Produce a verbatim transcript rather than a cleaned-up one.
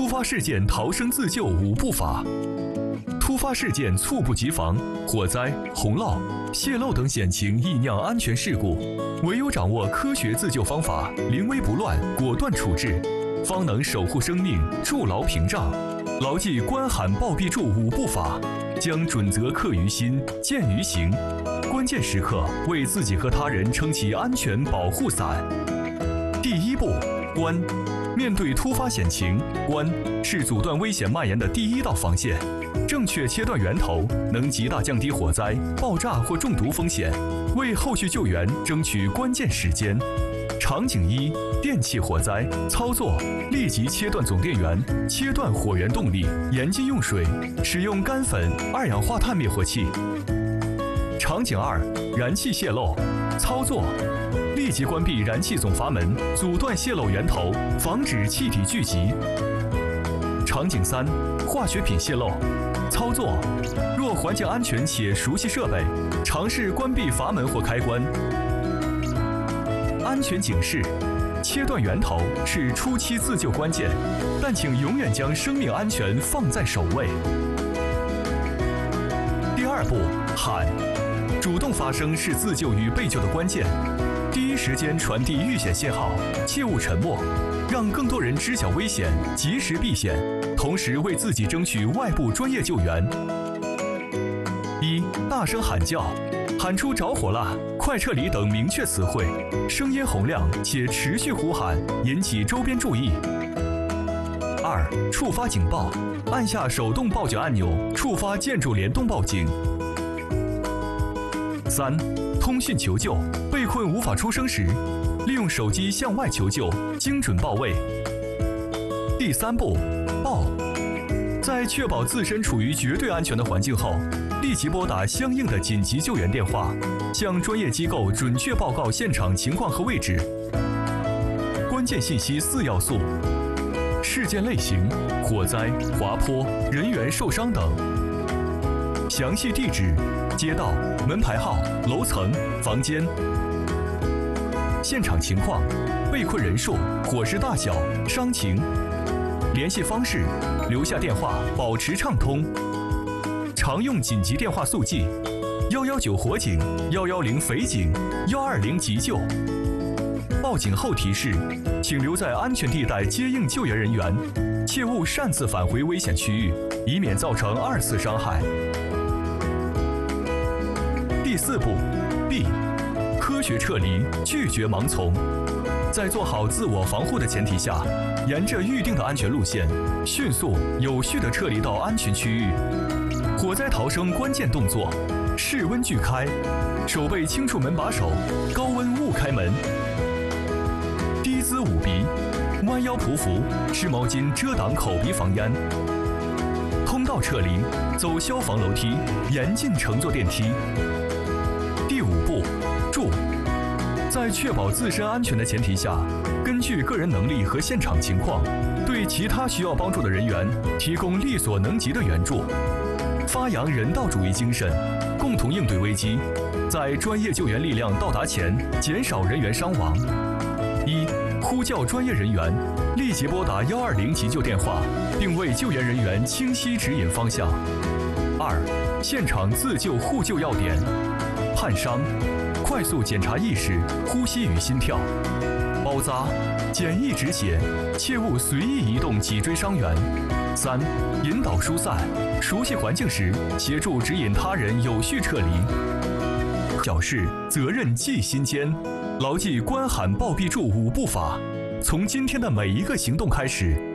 发事件逃生自救五步法。突发事件猝不及防，火灾、洪涝、泄漏等险情易酿安全事故，唯有掌握科学自救方法，临危不乱，果断处置，方能守护生命，筑牢屏障。牢记关喊报必助五步法，将准则刻于心，见于行。关键时刻为自己和他人撑起安全保护伞。第一步，关。面对突发险情，关是阻断危险蔓延的第一道防线。正确切断源头，能极大降低火灾、爆炸或中毒风险，为后续救援争取关键时间。场景一：电气火灾。操作：立即切断总电源，切断火源动力，严禁用水，使用干粉、二氧化碳灭火器。场景二：燃气泄漏。操作：立即关闭燃气总阀门，阻断泄漏源头，防止气体聚集。场景三：化学品泄漏。操作：若环境安全且熟悉设备，尝试关闭阀门或开关。安全警示：切断源头是初期自救关键，但请永远将生命安全放在首位。第二步，喊。主动发声是自救与被救的关键，第一时间传递遇险信号，切勿沉默，让更多人知晓危险，及时避险，同时为自己争取外部专业救援。一、大声喊叫，喊出着火了、快撤离等明确词汇，声音洪亮且持续呼喊，引起周边注意。二、触发警报，按下手动报警按钮，触发建筑联动报警。三、通讯求救，被困无法出声时，利用手机向外求救，精准报位。第三步，报。在确保自身处于绝对安全的环境后，立即拨打相应的紧急救援电话，向专业机构准确报告现场情况和位置。关键信息四要素：事件类型、火灾、滑坡、人员受伤等；详细地址、街道、门牌号、楼层、房间；现场情况、被困人数、火势大小、伤情；联系方式，留下电话，保持畅通；常用紧急电话速记：一一九火警、一一零匪警、一二零急救。报警后提示，请留在安全地带接应救援人员，切勿擅自返回危险区域，以免造成二次伤害。第四步，避，科学撤离，拒绝盲从。在做好自我防护的前提下，沿着预定的安全路线，迅速有序地撤离到安全区域。火灾逃生关键动作：室温拒开，手背轻触门把手，高温勿开门。低姿捂鼻，弯腰匍匐，湿毛巾遮挡口鼻防烟。通道撤离，走消防楼梯，严禁乘坐电梯。第五步，助。在确保自身安全的前提下，根据个人能力和现场情况，对其他需要帮助的人员提供力所能及的援助，发扬人道主义精神，共同应对危机，在专业救援力量到达前减少人员伤亡。一、呼叫专业人员，立即拨打一二零急救电话，并为救援人员清晰指引方向。二、现场自救互救要点：判伤，快速检查意识、呼吸与心跳；包扎，简易止血，切勿随意移动脊椎伤员。三、引导疏散，熟悉环境时，协助指引他人有序撤离。小事责任记心间，牢记关喊报必助五步法，从今天的每一个行动开始，